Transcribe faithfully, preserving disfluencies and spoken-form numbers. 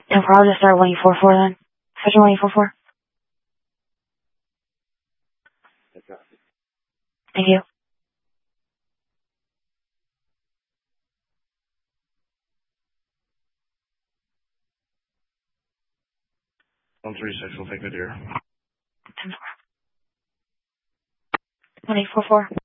No problem. Just start one eight four four then. Section one eight four four. Thank you. one three six, we'll take the deer. one eight four four.